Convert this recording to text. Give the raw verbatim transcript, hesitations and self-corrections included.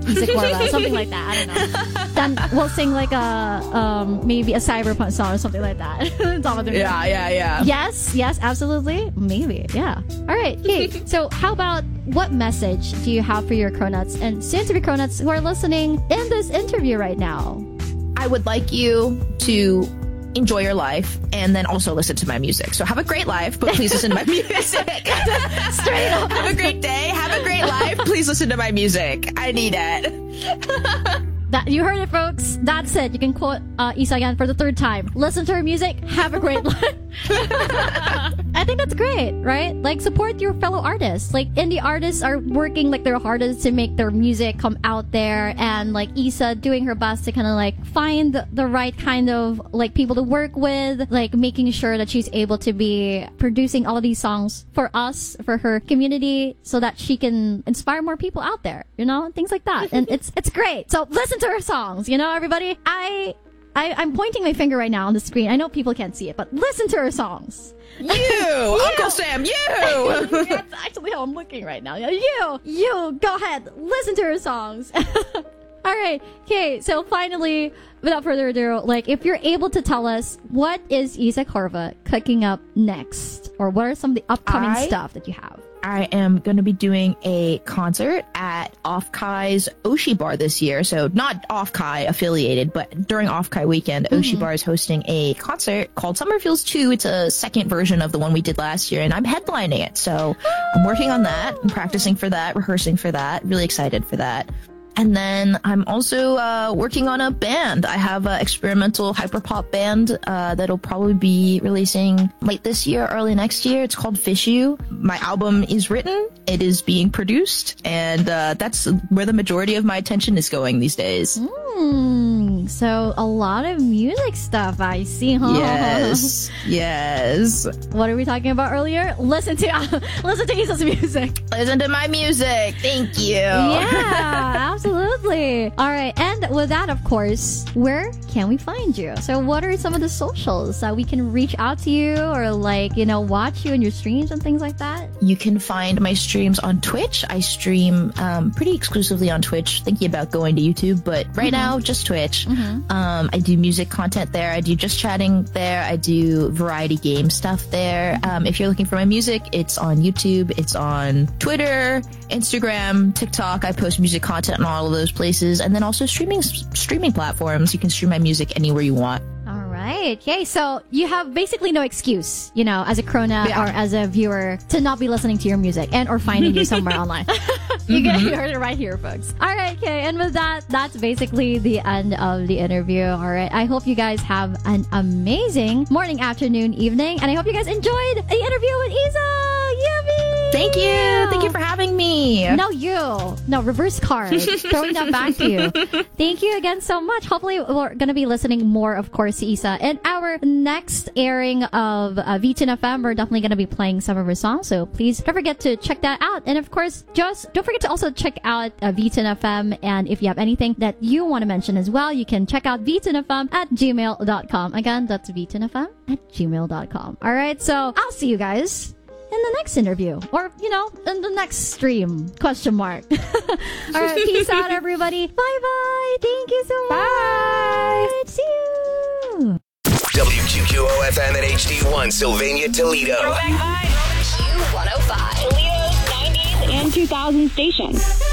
Isa Corva, something like that. I don't know. Then we'll sing like a um, maybe a cyberpunk song or something like that. Top of the yeah, yeah, yeah. Yes, yes, absolutely. Maybe, yeah. All right, okay. So how about what message do you have for your Cronuts and soon-to-be Cronuts who are listening in this interview right now? I would like you to enjoy your life and then also listen to my music. So have a great life, but please listen to my music. Straight up. Have a great day. Have a great life. Please listen to my music. I need it. That, you heard it, folks. That's it. You can quote uh, Isa again for the third time. Listen to her music. Have a great life. I think that's great, right? Like, support your fellow artists. Like, indie artists are working like their hardest to make their music come out there, and like Isa doing her best to kind of like find the, the right kind of like people to work with, like making sure that she's able to be producing all of these songs for us, for her community, so that she can inspire more people out there, you know, things like that. And it's it's great. So listen to her songs, you know, everybody. I, I I'm pointing my finger right now on the screen. I know people can't see it, but listen to her songs. You, you. Uncle Sam, you. That's actually how I'm looking right now. You, you, go ahead, listen to her songs. All right, okay. So finally, without further ado, like if you're able to tell us what is Isa Corva cooking up next, or what are some of the upcoming I... stuff that you have? I am going to be doing a concert at Off-Kai's Oshi Bar this year. So not Off-Kai affiliated, but during Off-Kai weekend, mm-hmm. Oshi Bar is hosting a concert called Summer Feels two. It's a second version of the one we did last year, and I'm headlining it. So I'm working on that. I'm practicing for that, rehearsing for that. Really excited for that. And then I'm also uh, working on a band. I have an experimental hyperpop band uh, that'll probably be releasing late this year, early next year. It's called Fish You. My album is written. It is being produced. And uh, that's where the majority of my attention is going these days. Mm, so a lot of music stuff, I see, huh? Yes, yes. What are we talking about earlier? Listen to uh, listen to Isa's music. Listen to my music. Thank you. Yeah, absolutely. All right, and with that, of course, where can we find you? So what are some of the socials that we can reach out to you, or like, you know, watch you in your streams and things like that? You can find my streams on Twitch. I stream um, pretty exclusively on Twitch, thinking about going to YouTube, but right mm-hmm. now, just Twitch. Mm-hmm. Um, I do music content there. I do just chatting there. I do variety game stuff there. Um, if you're looking for my music, it's on YouTube. It's on Twitter, Instagram, TikTok. I post music content on all of those places. And then also streaming streaming platforms. You can stream my music anywhere you want. Right. Okay. So you have basically no excuse, you know, as a Crona yeah. or as a viewer to not be listening to your music and or finding you somewhere online. You mm-hmm. heard it right here, folks. All right. Okay. And with that, that's basically the end of the interview. All right. I hope you guys have an amazing morning, afternoon, evening. And I hope you guys enjoyed the interview with Isa. Yummy. Thank you. Thank you for having me. No, you. No, reverse card. Throwing that back to you. Thank you again so much. Hopefully we're going to be listening more, of course, to Isa. In our next airing of uh, V ten F M, we're definitely going to be playing some of her songs. So please don't forget to check that out. And of course, just don't forget to also check out uh, V ten F M. And if you have anything that you want to mention as well, you can check out V ten F M at gmail dot com. Again, that's V ten F M at gmail dot com. All right. So I'll see you guys in the next interview, or, you know, in the next stream, question mark. All right, peace out, everybody. Bye-bye. Thank you so much. Bye. See you. W Q Q O F M at H D one, Sylvania, Toledo. Throwback Q one oh five. Toledo's nineties and two thousands station.